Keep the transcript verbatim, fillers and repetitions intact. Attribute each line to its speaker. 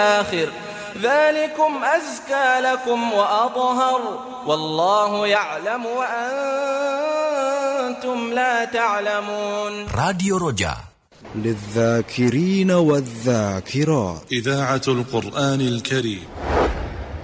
Speaker 1: الآخر ذلكم أزكى لكم وأطهر والله يعلم وأنتم لا تعلمون.
Speaker 2: راديو رجاء
Speaker 3: للذاكرين والذاكرات،
Speaker 4: إذاعة القرآن الكريم.